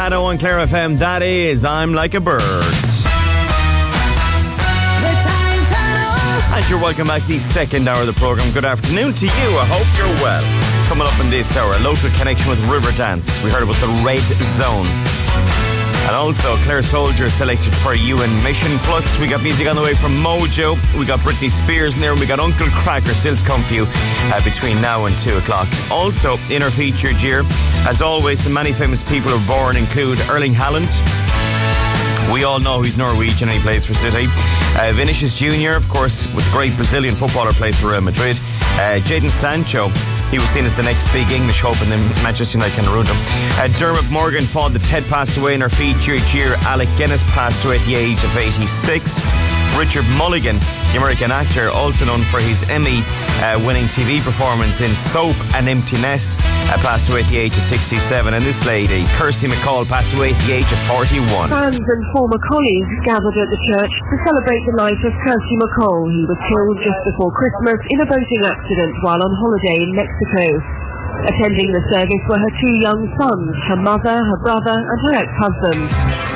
Dado on Clare FM, that is I'm Like a Bird. And you're welcome back to the second hour of the programme. Good afternoon to you, I hope you're well. Coming up in this hour, a local connection with Riverdance. We heard about the Red Zone. And also, Clare Soldier selected for you in Mission. Plus, we got music on the way from Mojo. We got Britney Spears in there. And we got Uncle Cracker still to come for you between now and 2 o'clock. Also, in our featured year, as always, some many famous people who are born include Erling Haaland. We all know he's Norwegian and he plays for City. Vinicius Jr., of course, with the great Brazilian footballer, plays for Real Madrid. Jadon Sancho, he was seen as the next big English hope, and then Manchester United can ruin him. Dermot Morgan, Fawn the Ted passed away in our featured year. Alec Guinness passed away at the age of 86. Richard Mulligan, the American actor, also known for his Emmy-winning TV performance in Soap and Empty Nest, passed away at the age of 67. And this lady, Kirsty MacColl, passed away at the age of 41. Fans and former colleagues gathered at the church to celebrate the life of Kirsty MacColl, who was killed just before Christmas in a boating accident while on holiday in Mexico. Attending the service were her 2 young sons, her mother, her brother and her ex-husband.